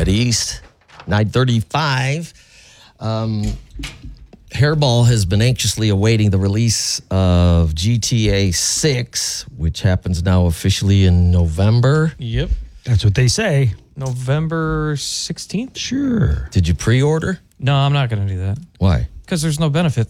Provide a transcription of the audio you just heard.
East, 9:35. Hairball has been anxiously awaiting the release of GTA 6, which happens now officially in November. Yep. That's what they say. November 16th? Sure. Did you pre-order? No, I'm not going to do that Why? because there's no benefit